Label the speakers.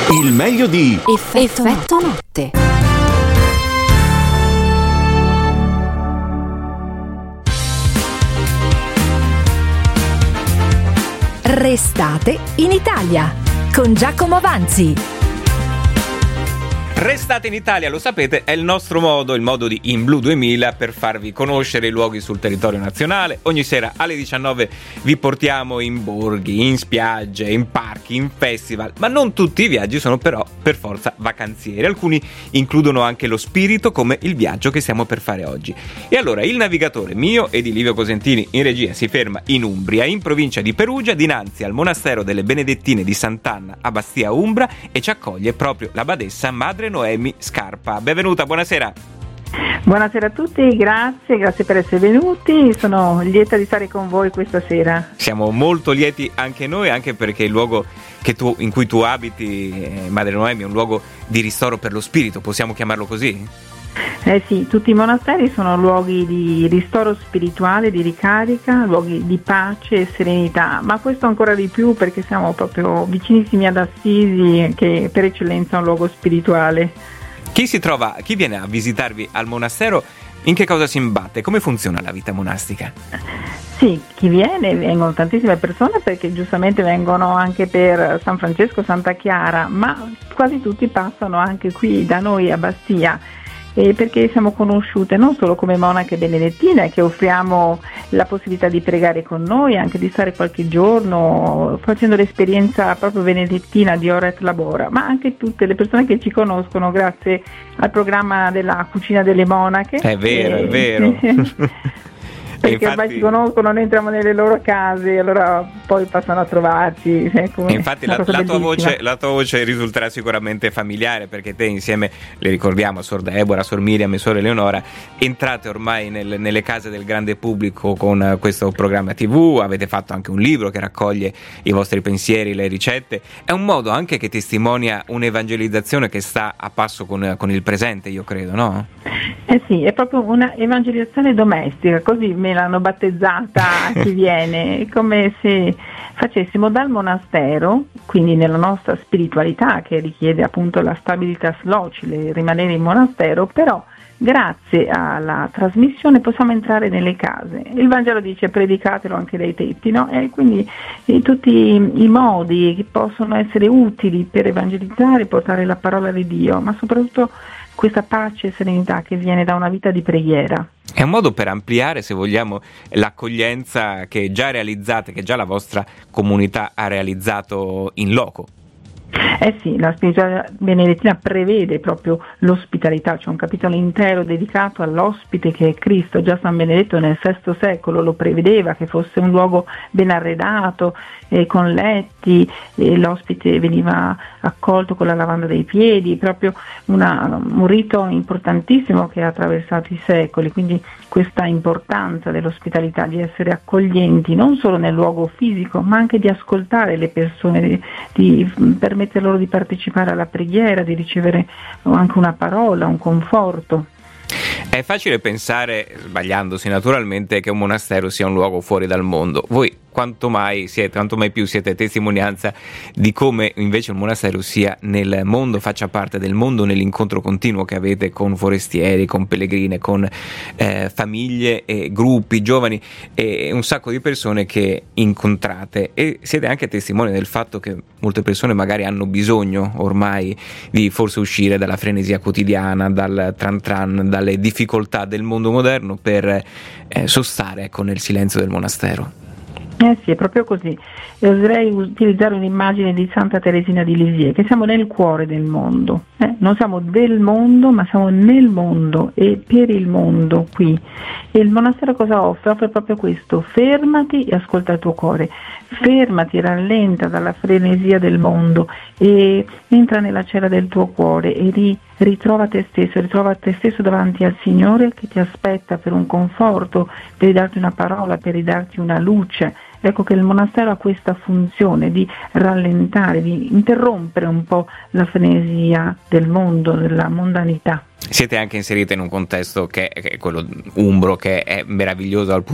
Speaker 1: Il meglio di
Speaker 2: Effetto notte. Restate in Italia con Giacomo Vanzi.
Speaker 3: Restate in Italia, lo sapete, è il nostro modo, il modo di In Blu 2000 per farvi conoscere i luoghi sul territorio nazionale. Ogni sera alle 19 vi portiamo in borghi, in spiagge, in parchi, in festival, ma non tutti i viaggi sono però per forza vacanzieri. Alcuni includono anche lo spirito, come il viaggio che stiamo per fare oggi. E allora il navigatore mio e di Livio Cosentini in regia si ferma in Umbria, in provincia di Perugia, dinanzi al monastero delle Benedettine di Sant'Anna a Bastia Umbra, e ci accoglie proprio la badessa Madre Noemi Scarpa. Benvenuta, buonasera.
Speaker 4: Buonasera a tutti, grazie per essere venuti, sono lieta di stare con voi questa sera.
Speaker 3: Siamo molto lieti anche noi, anche perché il luogo in cui tu abiti, Madre Noemi, è un luogo di ristoro per lo spirito, possiamo chiamarlo così?
Speaker 4: Sì, tutti i monasteri sono luoghi di ristoro spirituale, di ricarica, luoghi di pace e serenità, ma questo ancora di più perché siamo proprio vicinissimi ad Assisi, che per eccellenza è un luogo spirituale.
Speaker 3: Chi viene a visitarvi al monastero, in che cosa si imbatte? Come funziona la vita monastica?
Speaker 4: Sì, vengono tantissime persone perché giustamente vengono anche per San Francesco, Santa Chiara, ma quasi tutti passano anche qui da noi a Bastia. Perché siamo conosciute non solo come monache benedettine, che offriamo la possibilità di pregare con noi, anche di stare qualche giorno facendo l'esperienza proprio benedettina di Ora et Labora, ma anche tutte le persone che ci conoscono grazie al programma della Cucina delle Monache.
Speaker 3: È vero.
Speaker 4: Perché ormai ci conoscono, noi entriamo nelle loro case e allora poi passano a trovarci.
Speaker 3: Infatti la tua voce risulterà sicuramente familiare, perché te insieme, le ricordiamo, a Sor Deborah, Sor Miriam e Sor Eleonora, entrate ormai nelle case del grande pubblico con questo programma TV, avete fatto anche un libro che raccoglie i vostri pensieri, le ricette. È un modo anche che testimonia un'evangelizzazione che sta a passo con il presente, io credo, no?
Speaker 4: Sì, è proprio una evangelizzazione domestica, così me l'hanno battezzata chi viene, come se facessimo dal monastero, quindi nella nostra spiritualità che richiede appunto la stabilitas locile, rimanere in monastero, però grazie alla trasmissione possiamo entrare nelle case. Il Vangelo dice predicatelo anche dai tetti, no? E quindi tutti i modi che possono essere utili per evangelizzare, portare la parola di Dio, ma soprattutto questa pace e serenità che viene da una vita di preghiera.
Speaker 3: È un modo per ampliare, se vogliamo, l'accoglienza che già realizzate, che già la vostra comunità ha realizzato in loco.
Speaker 4: Sì, la spiritualità benedettina prevede proprio l'ospitalità, c'è un capitolo intero dedicato all'ospite che è Cristo. Già San Benedetto nel VI secolo lo prevedeva, che fosse un luogo ben arredato, con letti, l'ospite veniva accolto con la lavanda dei piedi, proprio un rito importantissimo che ha attraversato i secoli, quindi questa importanza dell'ospitalità, di essere accoglienti non solo nel luogo fisico ma anche di ascoltare le persone, di permettere loro di partecipare alla preghiera, di ricevere anche una parola, un conforto.
Speaker 3: È facile pensare, sbagliandosi naturalmente, che un monastero sia un luogo fuori dal mondo. Voi quanto mai più siete testimonianza di come invece un monastero sia nel mondo, faccia parte del mondo, nell'incontro continuo che avete con forestieri, con pellegrini, con famiglie e gruppi, giovani e un sacco di persone che incontrate, e siete anche testimoni del fatto che molte persone magari hanno bisogno ormai di forse uscire dalla frenesia quotidiana, dal tran tran, dalle difficoltà del mondo moderno per sostare nel silenzio del monastero.
Speaker 4: Sì, è proprio così. E oserei utilizzare un'immagine di Santa Teresina di Lisieux, che siamo nel cuore del mondo. Non siamo del mondo, ma siamo nel mondo e per il mondo qui. E il monastero cosa offre? Offre proprio questo: fermati e ascolta il tuo cuore. Fermati, rallenta dalla frenesia del mondo e entra nella cella del tuo cuore e ritrova te stesso davanti al Signore che ti aspetta per un conforto, per ridarti una parola, per ridarti una luce. Ecco che il monastero ha questa funzione di rallentare, di interrompere un po' la frenesia del mondo, della mondanità.
Speaker 3: Siete anche inserite in un contesto che è quello umbro, che è meraviglioso dal punto